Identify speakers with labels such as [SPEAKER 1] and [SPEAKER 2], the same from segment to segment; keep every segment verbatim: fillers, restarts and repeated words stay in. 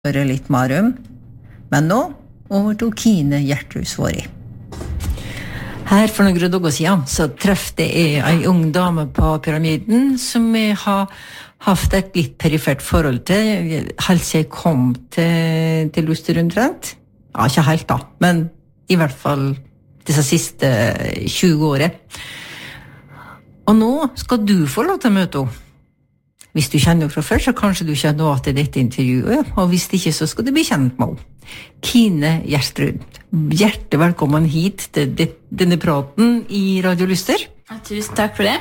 [SPEAKER 1] høre litt mer om. Men nå over til Kine Gjertrud Svåri.
[SPEAKER 2] Her for noen dager siden så trefte jeg en ung dame på Pyramiden som jeg har haft et litt perifert forhold til, helt siden jeg kom til, til Luster omtrent. Ja, ikke helt da, men i hvert fall disse siste tjue årene. Og nå skal du få lov til å møte henne. Hvis du kjenner henne fra før, så kanskje du kjenner henne til dette intervjuet, og hvis ikke, så skal du bli kjent med henne. Kine Gjertrud, hjertelig velkommen hit til denne praten i Radio Luster.
[SPEAKER 3] Tusen takk for det.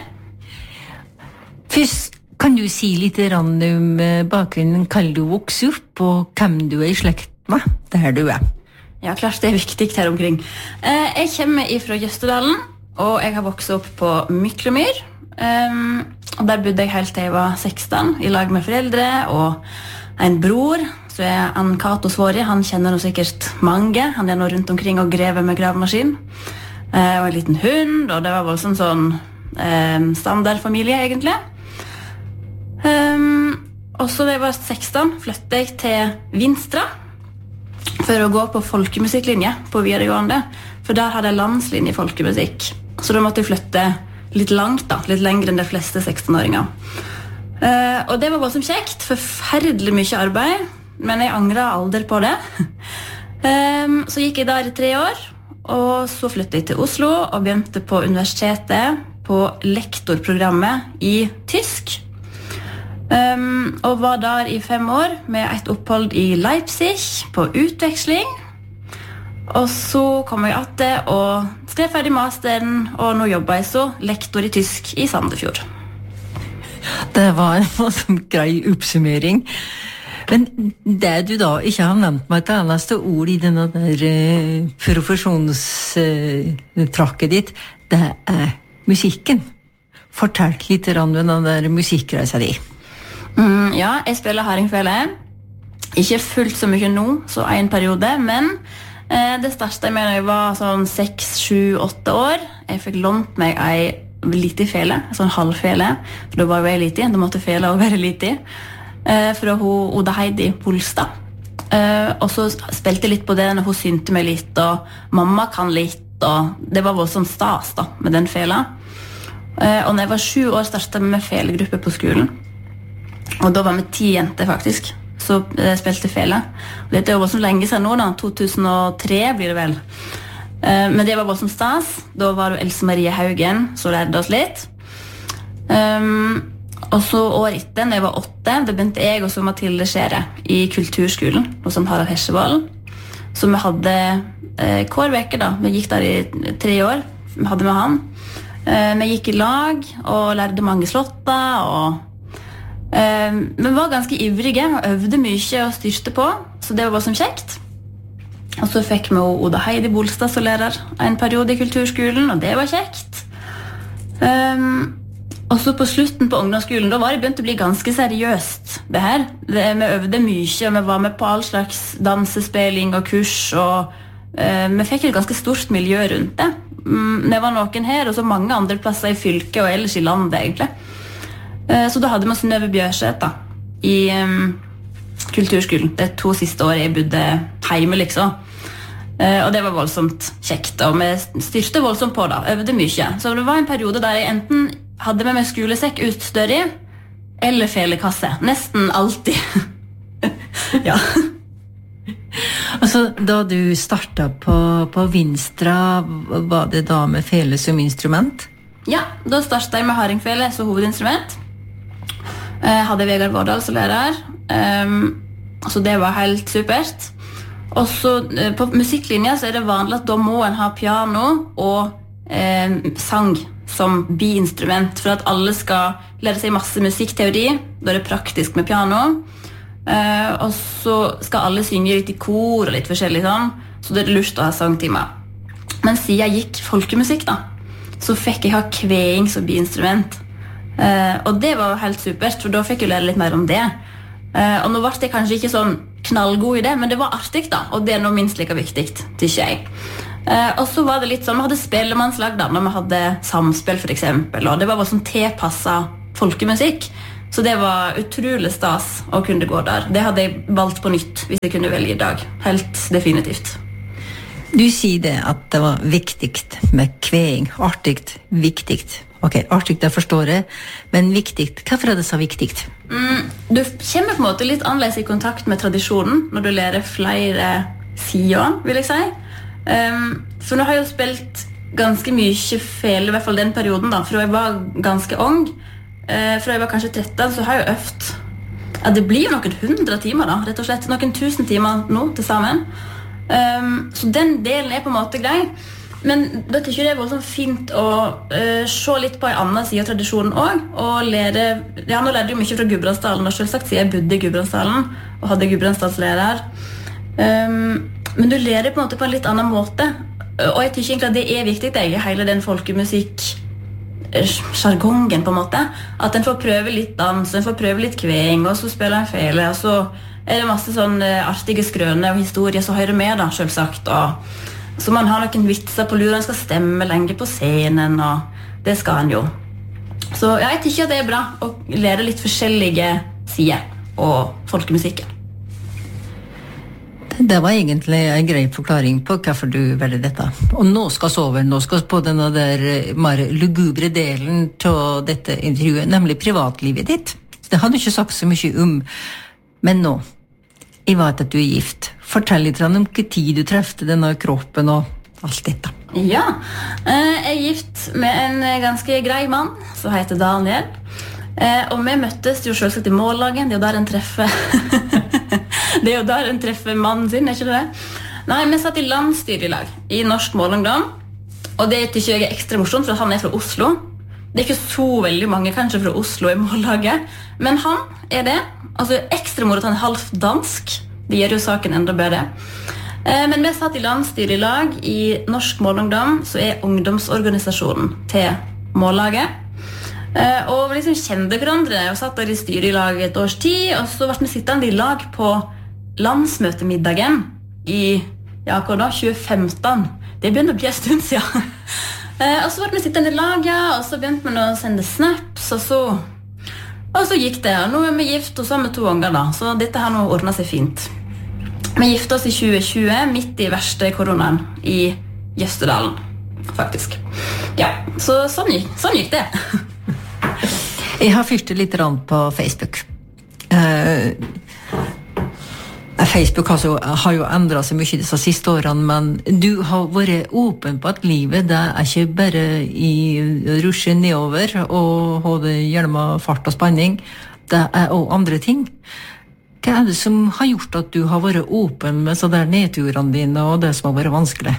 [SPEAKER 2] Først, kan du si litt om bakgrunnen, hva du vokser opp, og hvem du er i slekt med, der du er?
[SPEAKER 3] Ja, klart det er viktig her omkring. Jeg kommer fra Jøstedalen, og jeg har vokset opp på Myklomyr. Um, og der bodde jeg helt til jeg var seksten, i lag med foreldre og en bror, så er Ann Kato Svåri. Han kjenner nå sikkert mange. Han er nå rundt omkring og grever med gravemaskin. Uh, og en liten hund, og det var voldsomt sånn um, standardfamilie, egentlig. Um, og så da jeg var seksten, flyttet jeg til Vinstra for å gå på folkemusikklinje på videregående, for der hadde jeg landslinje i folkemusikk. Så da måtte jeg flytte litt langt da, litt lengre enn de fleste seksten-åringer. Uh, og det var voldsomt kjekt, forferdelig mye arbeid, men jeg angret aldri på det. um, så gikk jeg der i tre år, og så flyttet jeg til Oslo og begynte på universitetet på lektorprogrammet i tysk. Um, og var der i fem år med et opphold i Leipzig på utveksling. Og så kom jeg etter og skrev ferdig masteren, og nå jobber jeg så lektor i tysk i Sandefjord.
[SPEAKER 2] Det var en grei oppsummering. Men det du da ikke har nevnt meg et eneste ord i denne der uh, profesjonstrakket uh, ditt, det er musikken. Fortell litt om den der musikkreisa di.
[SPEAKER 3] Mm, ja, jeg spiller hardingfele. Ikke fullt så mye nå, så en periode, men det startet jeg med da jeg var sånn seks, sju, åtte år. Jeg fikk lånt meg en lite fele, en sånn halvfele, for da var jeg lite, da måtte fele også være lite, fra hun Oda Heidi Polstad. Og så spilte jeg litt på det når hun synte meg litt, og mamma kan litt, og det var voldsomt stas da, med den fela. Og når jeg var sju år startet jeg med felegruppe på skolen, og da var vi ti jenter faktisk, så spilte fele. Dette er jo voldsomt lenge siden nå da, to tusen og tre blir det vel. Men det var voldsomt stas. Da var det Else Marie Haugen som lærte oss litt. Um, og så året etter, når jeg var åtte, da begynte jeg også Mathilde Skjære i kulturskolen, hos Harald Hesjevold. Så vi hadde eh, hver veke da, vi gikk der i tre år, vi hadde med han. Eh, vi gikk i lag og lærte mange slotter, og Uh, vi var ganske ivrige og øvde mye og styrte på, så det var bare som kjekt. Og så fikk vi Oda Heidi Bolstad som lærer en periode i kulturskolen, og det var kjekt. Um, og så på slutten på ungdomsskolen, da var det begynt å bli ganske seriøst det her. Det, vi øvde mye, og vi var med på all slags dansespilling og kurs, og uh, vi fikk et ganske stort miljø rundt det. Um, vi var noen her, og så mange andre plasser i fylket og ellers i landet egentlig. Så da hadde vi Synnøve Bjørseth da, i um, kulturskolen. Det to siste året jeg bodde hjemme, liksom. Uh, og det var voldsomt kjekt, og vi styrte voldsomt på da, øvde mye. Så det var en periode der jeg enten hadde med meg skolesekk utstørre, eller felekasse. Nesten alltid. Ja.
[SPEAKER 2] Altså, da du startet på, på Vinstra, var det da med fele som instrument?
[SPEAKER 3] Ja, da startet jeg med hardingfele som hovedinstrument. Jeg hadde Vegard Vårdal som lærer, um, så det var helt supert. Og så uh, på musikklinja så er det vanlig at da må en ha piano og um, sang som bi-instrument, for at alle skal lære seg masse musikkteori. Da er det praktisk med piano. Uh, og så skal alle synge litt i kor og litt forskjellig sånn, så det er lurt å ha sangtimer. Men siden jeg gikk folkemusikk da, så fikk jeg ha kveing som bi-instrument. Uh, og det var helt supert, for da fikk jeg lære litt mer om det. Uh, og nå var det kanskje ikke sånn knallgod i det, men det var artig da, og det er nå minst like viktig, tykker jeg. Uh, og så var det litt sånn, vi hadde spellemannslag da, når vi hadde samspill for eksempel, og det var bare sånn tilpasset folkemusikk. Så det var utrolig stas å kunne gå der. Det hadde jeg valgt på nytt hvis jeg kunne velge I dag. Helt definitivt.
[SPEAKER 2] Du sier det at det var viktig med kveing. Artig, viktig. Ok, artig, det forstår jeg. Men viktig, hvorfor er det så viktig?
[SPEAKER 3] Mm, du kommer på en måte litt annerledes I kontakt med tradisjonen når du lærer flere sider, vil jeg si. Um, for nå har jeg jo spilt ganske mye fele, I hvert fall den perioden da, for jeg var ganske ung. Uh, for jeg var kanskje tretten, så har jeg øvd. Ja, det blir jo noen hundre timer da, rett og slett. Noen tusen timer nå til sammen. Um, så den delen er på en måte grei. Men da tykker jeg det var sånn fint å uh, se litt på en annen side av tradisjonen også, og lære, ja, nå lærte jeg jo mye fra Gudbrandsdalen, og selvsagt siden jeg bodde I Gudbrandsdalen, og hadde Gudbrandsdalslærer. Um, men du lærer på en måte på en litt annen måte, og jeg tykker egentlig at det er viktig det er hele den folkemusikk jargongen på en måte, at en får prøve litt dans, en får prøve litt kveng, og så spiller en fele, og så er det masse sånn artige skrøner og historier som hører med da, selvsagt, og så man har noen vitser på lur, en skal stemme lenge på scenen, og det skal en jo. Så ja, jeg tykker at det er bra å lære litt forskjellige sider og folkemusikken.
[SPEAKER 2] Det var egentlig en grei forklaring på hvorfor du velger dette. Og nå skal vi over, nå skal vi på denne der mer lugubre delen til dette intervjuet, nemlig privatlivet ditt. Det har du ikke sagt så mye om, men nå, jeg vet at du er gift. Fortell litt om hva tid du trefte denne kroppen og alt dette.
[SPEAKER 3] Ja, jeg er gift med en ganske grei mann som heter Daniel. Og vi møttes jo selvsagt I mållaget, det er jo der en treffer det er jo der en treffer mannen sin, er ikke det? Nei, vi satt I landstyret I lag, I Norsk Målungdom, og det tykker jeg er ekstra morsomt, for han er fra Oslo. Det er ikke så veldig mange kanskje fra Oslo I mållaget, men han er det. Altså ekstra moro at han er halvt dansk, det gjør jo saken enda bedre. Men vi satt I landstyret I lag I Norsk Målungdom, så er ungdomsorganisasjonen til mållaget. Og vi liksom kjente hverandre og satt der I styret I lag et års tid, og så ble vi sittende I lag på landsmøtemiddagen I, ja, hva da, tjue femten. Det begynte å bli en stund siden. Og så ble vi sittende I lag, ja, og så begynte vi å sende snaps, og så, og så gikk det. Nå er vi gift, og så har vi to unger da, så dette har nå ordnet seg fint. Vi gifte oss I tjue tjue, midt I verste koronaen I Jøstedalen, faktisk. Ja, så sånn gikk, sånn gikk det.
[SPEAKER 2] Jeg har fyrt litt rand på Facebook. Uh, Facebook har, så, har jo endret seg mye disse siste årene, men du har vært åpen på at livet det er ikke bare I rusje nedover og ha det gjerne med fart og spenning. Det er også andre ting. Hva er det som har gjort at du har vært åpen med så der nedturene dine og det som har vært vanskelig?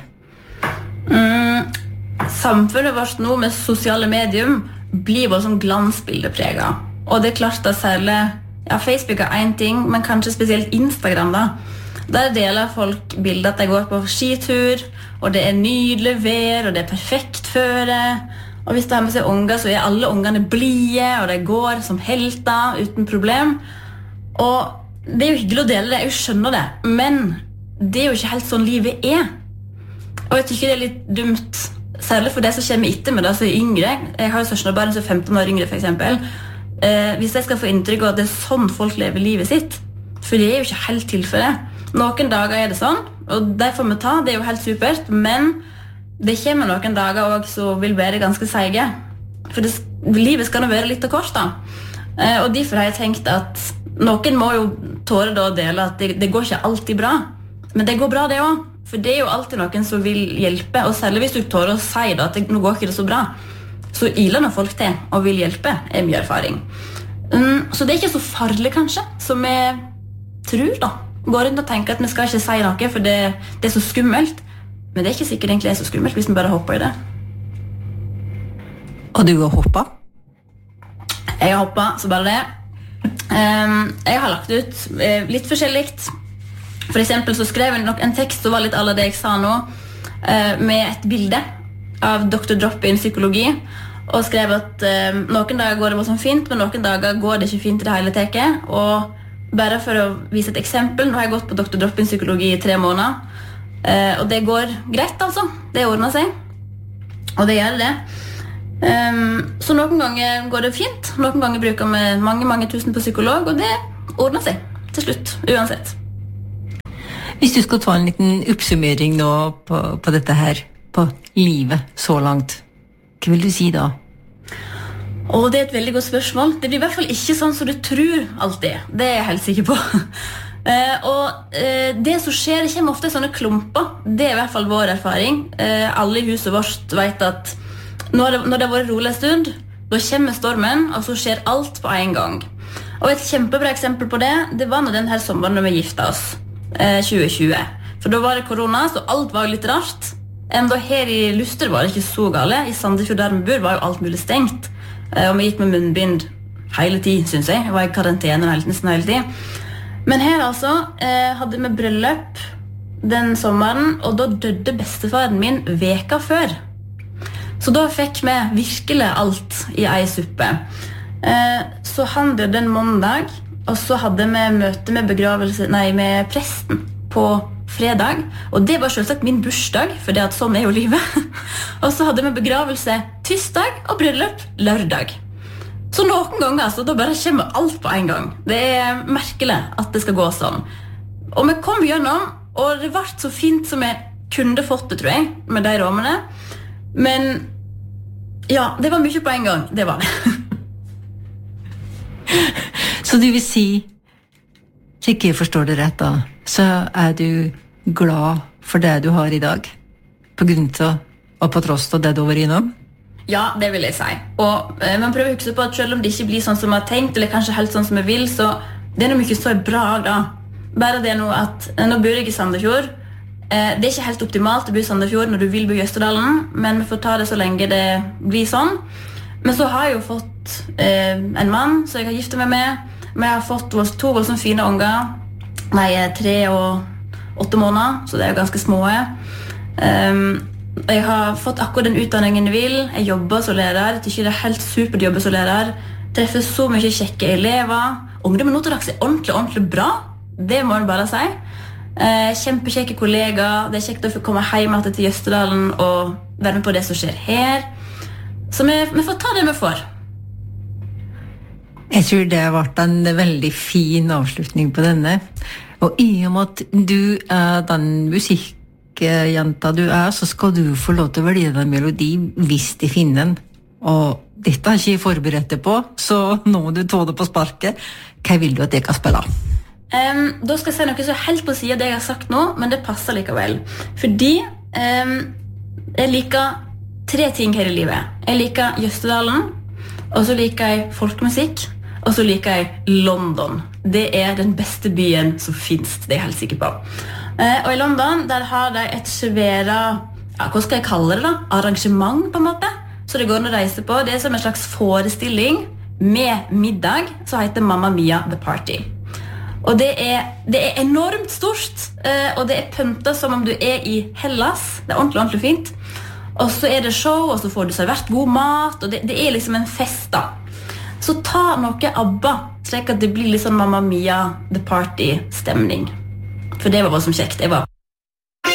[SPEAKER 3] Mm, samfunnet vårt nå med sosiale medium blir bare sånn glansbildepreget. Og det er klart at særlig, ja, Facebook er en ting, men kanskje spesielt Instagram da. Der deler folk bilder at de går på skitur, og det er nydelig vær, og det er perfekt føre. Og hvis de har med seg unger, så er alle ungene blige, og de går som helter uten problem. Og det er jo hyggelig å dele det, jeg skjønner det, men det er jo ikke helt sånn livet er. Og jeg tykker det er litt dumt, særlig for det som kommer etter med det, så er yngre. Jeg har jo søskenbarn som er femten år yngre, for eksempel. Eh, hvis jeg skal få inntrykk av at det er sånn folk lever livet sitt, for det er jo ikke helt tilfellet. Noen dager er det sånn, og det får vi ta, det er jo helt supert, men det kommer noen dager også som vil være ganske seige. For det, livet skal nå være litt av kort da. Eh, og derfor har jeg tenkt at noen må jo tåre da å dele at det, det går ikke alltid bra. Men det går bra det også, for det er jo alltid noen som vil hjelpe, og særlig hvis du tårer å si da, at det, nå går ikke det så bra, så iler når folk til og vil hjelpe, er mye erfaring. Um, så det er ikke så farlig kanskje, som jeg tror da. Går rundt og tenker at vi skal ikke si noe, for det, det er så skummelt. Men det er ikke sikkert egentlig er så skummelt hvis vi bare hopper i det.
[SPEAKER 2] Og du har hoppet?
[SPEAKER 3] Jeg har hoppet, så bare det. Um, jeg har lagt ut uh, litt forskjelligt. For eksempel så skrev jeg nok en tekst som var litt alle det jeg sa nå, uh, med et bilde av doktor Drop-in psykologi, og skrev at uh, noen dager går det bare sånn fint, men noen dager går det ikke fint i det hele teket. Og bare for å vise et eksempel, nå har jeg gått på doktor Drop-in psykologi i tre måneder, uh, og det går greit altså, det ordner seg, og det gjør det. Um, så noen ganger går det fint, noen ganger bruker vi mange, mange tusen på psykolog, og det ordner seg til slutt, uansett.
[SPEAKER 2] Hvis du skal ta en liten oppsummering nå på, på dette her, på livet så langt, hva vil du si da?
[SPEAKER 3] Og det er et veldig godt spørsmål. Det blir i hvert fall ikke sånn som du tror alltid. Det er jeg helt sikker på. uh, og uh, det som skjer, det kommer ofte i sånne klumper. Det er i hvert fall vår erfaring. Uh, alle i huset vårt vet at når det, når det har vært rolig en stund, da kommer stormen, og så skjer alt på en gang. Og et kjempebra eksempel på det, det var når denne sommeren når vi giftet oss, uh, tjue tjue. For da var det korona, så alt var litt rart. Enda her i Luster var det ikke så gale. I Sandefjord der vi bor var jo alt mulig stengt. Og vi gikk med munnbind hele tid, synes jeg. Jeg var i karantene hele tiden, hele tiden. Men her altså eh, hadde vi bryllup den sommeren, og da døde bestefaren min veka før. Så da fikk vi virkelig alt i ei suppe. Eh, så han døde en mandag, og så hadde vi møte med, begravelse, nei, med presten på fredag. Og det var selvsagt min bursdag, for det at sånn er jo livet. Og så hadde vi begravelse tirsdag og bryllup lørdag. Så noen ganger altså, da bare kommer alt på en gang. Det er merkelig at det skal gå sånn. Og vi kom gjennom, og det ble så fint som jeg kunne fått det, tror jeg, med de rommene. Men ja, det var mye på en gang. Det var det.
[SPEAKER 2] Så du vil si, så ikke jeg forstår det rett da, så er du glad for det du har i dag, på grunn av og på tross av det du var innom?
[SPEAKER 3] Ja, det vil jeg si. Og eh, man prøver å huske på at selv om det ikke blir sånn som jeg har tenkt, eller kanskje helt sånn som jeg vil, så det er noe mye så bra da. Bare det nå at, nå bor jeg i Sandefjord. Eh, det er ikke helt optimalt å bo i Sandefjord når du vil bo i Østerdalen, men vi får ta det så lenge det blir sånn. Men så har jeg jo fått eh, en mann, så jeg har giftet meg med. Men jeg har fått to voldsomt fine unger. De er tre og åtte måneder, så det er jo ganske små. Um, jeg har fått akkurat den utdanningen jeg vil. Jeg jobber som lærer. Jeg tykker det er helt supert å jobbe som lærer. Treffer så mye kjekke elever. Ungdommen nå til dags er ordentlig, ordentlig bra. Det må jeg bare si. Uh, kjempekjekke kollegaer. Det er kjekt å få komme hjem til Jøsterdalen og være med på det som skjer her. Så vi, vi får ta det vi får.
[SPEAKER 2] Jeg tror det har vært en veldig fin avslutning på denne. Og i og med at du er den musikkjenta du er, så skal du få lov til å velge en melodi hvis de finner den. Og dette har ikke jeg forberedt deg på, så nå må du ta det på sparket. Hva vil du at jeg kan spille?
[SPEAKER 3] Um, da skal jeg si noe så helt på siden av det jeg har sagt nå, men det passer likevel. Fordi um, jeg liker tre ting her i livet. Jeg liker Jøsterdalen, og så liker jeg folkemusikk, og så liker jeg London. Det er den beste byen som finnes, det er jeg helt sikker på. Eh, og i London, der har de et svære, ja, hva skal jeg kalle det da? Arrangement på en måte. Så det går an å reise på. Det er som en slags forestilling med middag, som heter Mamma Mia The Party. Og det er, det er enormt stort, eh, og det er pyntet som om du er i Hellas. Det er ordentlig, ordentlig fint. Og så er det show, og så får du servert god mat, og det, det er liksom en fest da. Så ta noe ABBA, slik at det blir liksom Mamma Mia The Party-stemning. For det var bare som kjekt. Jeg var